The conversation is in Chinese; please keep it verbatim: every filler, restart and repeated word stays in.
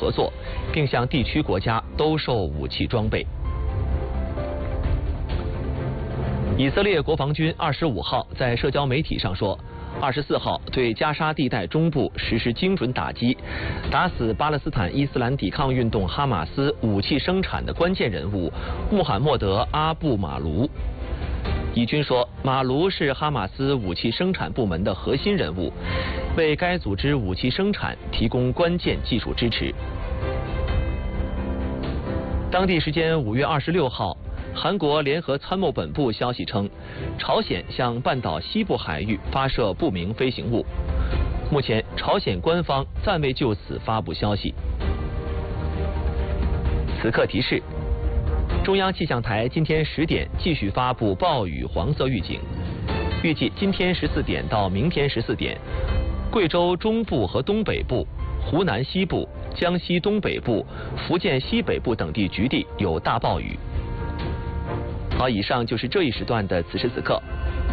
合作，并向地区国家兜售武器装备。以色列国防军二十五号在社交媒体上说，二十四号对加沙地带中部实施精准打击，打死巴勒斯坦伊斯兰抵抗运动哈马斯武器生产的关键人物穆罕默德·阿布马卢。以军说，马卢是哈马斯武器生产部门的核心人物，为该组织武器生产提供关键技术支持。当地时间五月二十六号，韩国联合参谋本部消息称，朝鲜向半岛西部海域发射不明飞行物。目前，朝鲜官方暂未就此发布消息。此刻提示：中央气象台今天十点继续发布暴雨黄色预警，预计今天十四点到明天十四点，贵州中部和东北部、湖南西部、江西东北部、福建西北部等地局地有大暴雨。好，以上就是这一时段的此时此刻。